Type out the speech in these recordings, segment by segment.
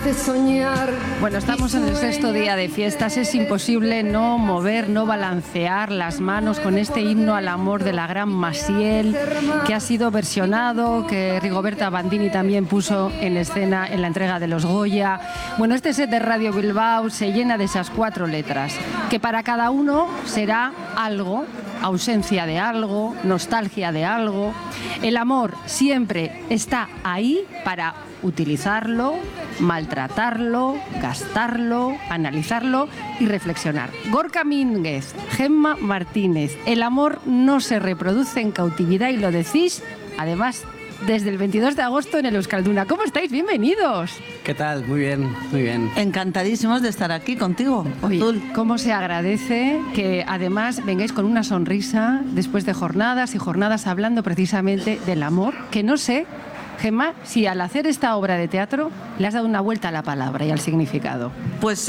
Bueno, estamos en el sexto día de fiestas. Es imposible no mover, no balancear las manos con este himno al amor de la gran Maciel, que ha sido versionado, que Rigoberta Bandini también puso en escena en la entrega de los Goya. Bueno, este set de Radio Bilbao se llena de esas 4 letras, que para cada uno será algo, ausencia de algo, nostalgia de algo. El amor siempre está ahí para utilizarlo, maltratarlo, gastarlo, analizarlo y reflexionar. Gorka Mínguez, Gemma Martínez, el amor no se reproduce en cautividad y lo decís, además, desde el 22 de agosto en el Euskalduna. ¿Cómo estáis? Bienvenidos. ¿Qué tal? Muy bien, muy bien. Encantadísimos de estar aquí contigo. Oye, cómo se agradece que además vengáis con una sonrisa después de jornadas y jornadas hablando precisamente del amor, que no sé, Gemma, si al hacer esta obra de teatro le has dado una vuelta a la palabra y al significado. Pues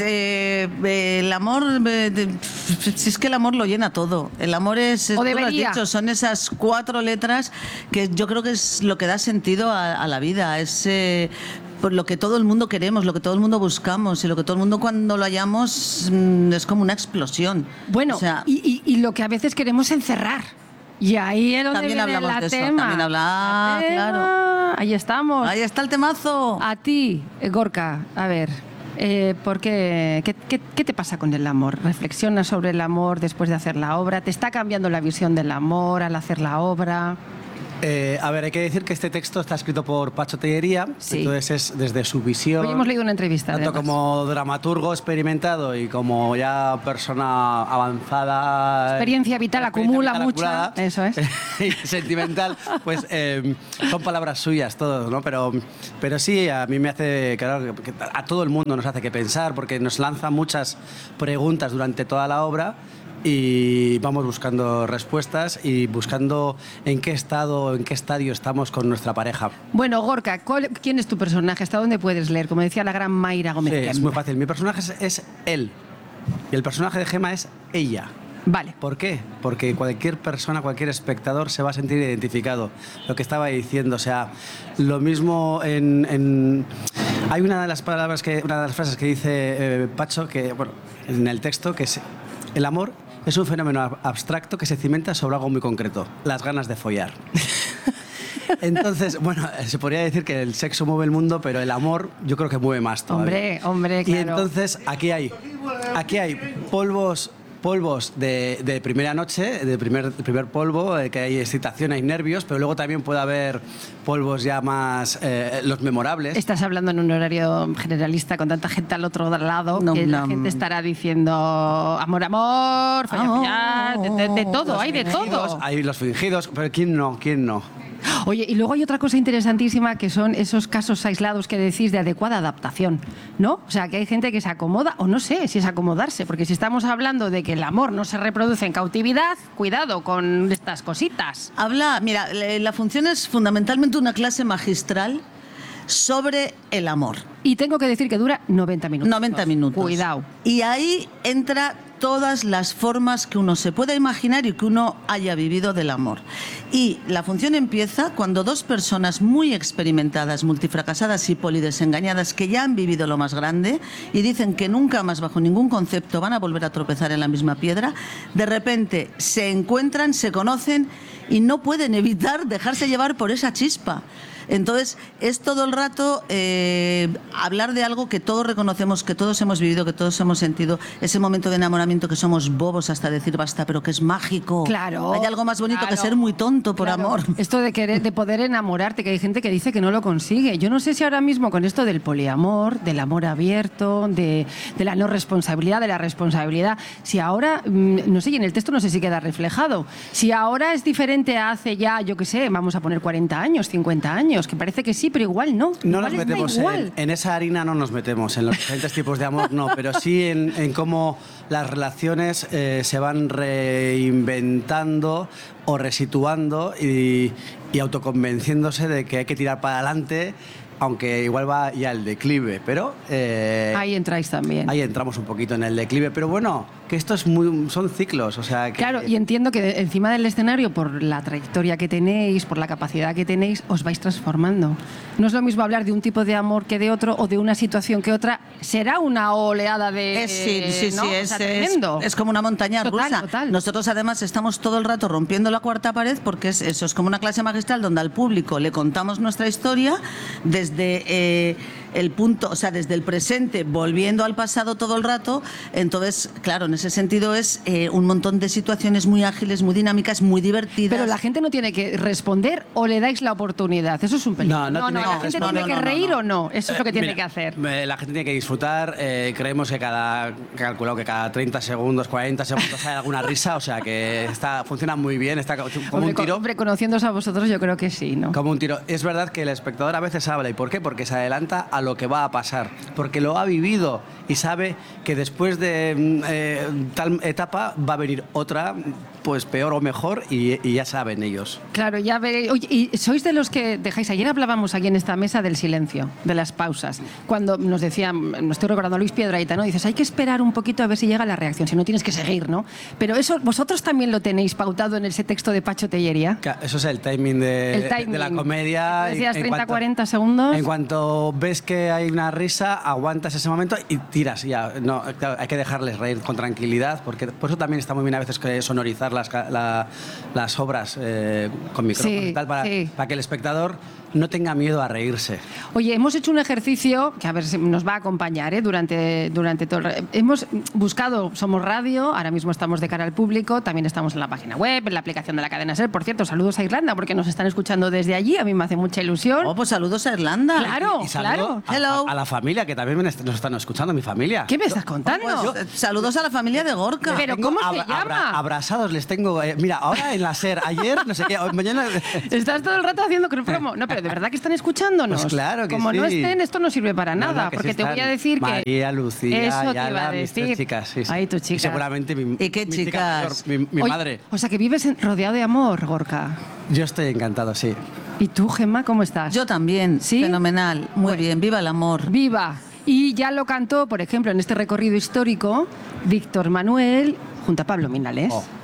el amor, si es que el amor lo llena todo. El amor es, o tú lo has debería. dicho, son esas 4 letras que yo creo que es lo que da sentido a la vida. Es por lo que todo el mundo queremos, lo que todo el mundo buscamos y lo que todo el mundo cuando lo hallamos es como una explosión. Bueno, o sea, y lo que a veces queremos encerrar. Y ahí es donde también viene hablamos la de eso, tema. también claro. Ahí estamos. Ahí está el temazo. A ti, Gorka, a ver, ¿por qué? ¿Qué te pasa con el amor? ¿Reflexionas sobre el amor después de hacer la obra? ¿Te está cambiando la visión del amor al hacer la obra? A ver, hay que decir que este texto está escrito por Pacho Tellería, Sí. Entonces es desde su visión. Hoy hemos leído una entrevista. Tanto además. como dramaturgo experimentado y como ya persona avanzada. Experiencia vital acumula mucha. Acumulada, Eso es. y sentimental, pues son palabras suyas todos, ¿no? Pero sí, a mí me hace, claro, que a todo el mundo nos hace que pensar, porque nos lanza muchas preguntas durante toda la obra. Y vamos buscando respuestas y buscando en qué estado, en qué estadio estamos con nuestra pareja. Bueno, Gorka, ¿quién es tu personaje? ¿Hasta dónde puedes leer? Como decía la gran Mayra Gómez. Sí, es muy fácil. Mi personaje es él y el personaje de Gemma es ella. Vale. ¿Por qué? Porque cualquier persona, cualquier espectador se va a sentir identificado. Lo que estaba diciendo, o sea, lo mismo hay una de las frases que dice Pacho, que, bueno, en el texto, que es: el amor es un fenómeno abstracto que se cimenta sobre algo muy concreto, las ganas de follar. Entonces, bueno, se podría decir que el sexo mueve el mundo, pero el amor yo creo que mueve más todavía. Hombre, claro. Y entonces aquí hay polvos de primera noche, de primer polvo, que hay excitación, hay nervios, pero luego también puede haber polvos ya más, los memorables. Estás hablando en un horario generalista con tanta gente al otro lado, que la gente estará diciendo amor, follar, de todo, hay de todo. Hay los fingidos, pero ¿quién no? ¿Quién no? Oye, y luego hay otra cosa interesantísima que son esos casos aislados que decís de adecuada adaptación, ¿no? O sea, que hay gente que se acomoda, o no sé si es acomodarse, porque si estamos hablando de que el amor no se reproduce en cautividad, cuidado con estas cositas. Mira, la función es fundamentalmente una clase magistral sobre el amor. Y tengo que decir que dura 90 minutos. 90 minutos. Cuidado. Y ahí entra todas las formas que uno se pueda imaginar y que uno haya vivido del amor. Y la función empieza cuando 2 personas muy experimentadas, multifracasadas y polidesengañadas, que ya han vivido lo más grande y dicen que nunca más bajo ningún concepto van a volver a tropezar en la misma piedra, de repente se encuentran, se conocen y no pueden evitar dejarse llevar por esa chispa. Entonces, es todo el rato hablar de algo que todos reconocemos, que todos hemos vivido, que todos hemos sentido, ese momento de enamoramiento que somos bobos hasta decir basta, pero que es mágico. Claro. Hay algo más bonito que ser muy tonto por amor. Esto de poder enamorarte, que hay gente que dice que no lo consigue. Yo no sé si ahora mismo con esto del poliamor, del amor abierto, de la no responsabilidad, de la responsabilidad, si ahora, no sé, y en el texto no sé si queda reflejado, si ahora es diferente a hace ya, yo qué sé, vamos a poner 40 años, 50 años, que parece que sí, pero igual no. No igual nos metemos en esa harina, no nos metemos en los diferentes tipos de amor, no, pero sí en cómo las relaciones se van reinventando o resituando y autoconvenciéndose de que hay que tirar para adelante, aunque igual va ya el declive, pero... ahí entráis también. Ahí entramos un poquito en el declive, pero bueno, que esto son ciclos, o sea... Que, claro, y entiendo que encima del escenario, por la trayectoria que tenéis, por la capacidad que tenéis, os vais transformando. No es lo mismo hablar de un tipo de amor que de otro, o de una situación que otra. Será una oleada de... Sí, ¿no? O sea, tremendo. Es como una montaña rusa. Total. Nosotros además estamos todo el rato rompiendo la cuarta pared, porque eso es como una clase magistral donde al público le contamos nuestra historia desde el punto, o sea, desde el presente, volviendo al pasado todo el rato. Entonces, claro, en ese sentido es un montón de situaciones muy ágiles, muy dinámicas, muy divertidas. Pero la gente no tiene que responder o le dais la oportunidad. Eso es un peligro. No, la gente tiene que reír o no. Eso es lo que tiene que hacer. La gente tiene que disfrutar. Creemos que calculado que cada 30 segundos, 40 segundos hay alguna risa, o sea que funciona muy bien, está como un tiro. Hombre, conociéndoos a vosotros, yo creo que sí, ¿no? Como un tiro. Es verdad que el espectador a veces habla. ¿Y por qué? Porque se adelanta a lo que va a pasar, porque lo ha vivido y sabe que después de tal etapa va a venir otra, pues peor o mejor, y ya saben ellos. Claro, ya veréis. Oye, ¿y sois de los que dejáis? Ayer hablábamos aquí en esta mesa del silencio, de las pausas. Cuando nos decían, no estoy recordando a Luis Piedrahita, ¿no? Dices, hay que esperar un poquito a ver si llega la reacción, si no tienes que seguir, ¿no? Pero eso, ¿vosotros también lo tenéis pautado en ese texto de Pacho Tellería? Eso es el timing de la comedia. Decías 30, 40 segundos. En cuanto ves que hay una risa, aguantas ese momento y tiras. Ya, no, claro, hay que dejarles reír con tranquilidad, porque por eso también está muy bien a veces que sonorizar las obras con micrófonos y tal, para que el espectador no tenga miedo a reírse. Oye, hemos hecho un ejercicio que a ver si nos va a acompañar durante todo el... Hemos buscado Somos Radio, ahora mismo estamos de cara al público, también estamos en la página web, en la aplicación de la cadena SER. Por cierto, saludos a Irlanda, porque nos están escuchando desde allí, a mí me hace mucha ilusión. Oh, pues saludos a Irlanda. Claro, y claro. A la familia, que también nos están escuchando, mi familia. ¿Qué me estás contando? Pues, saludos a la familia de Gorka. ¿Pero cómo se llama? Abrazados les tengo. Mira, ahora en la SER, ayer, no sé qué, mañana... Estás todo el rato haciendo promo. No, pero de verdad que están escuchándonos. Pues claro que Como sí. no estén, esto no sirve para nada, que porque sí te voy a decir que... María, Lucía, eso te Yala, iba a mis decir. 3 chicas. Sí, sí. Ay, tu chica. Y seguramente mi ¿Y qué chicas? mi Oye, madre. O sea, que vives rodeado de amor, Gorka. Yo estoy encantado, sí. ¿Y tú, Gemma, cómo estás? Yo también, ¿Sí? Fenomenal, muy bien, viva el amor. ¡Viva! Y ya lo cantó, por ejemplo, en este recorrido histórico, Víctor Manuel junto a Pablo Minales. Oh.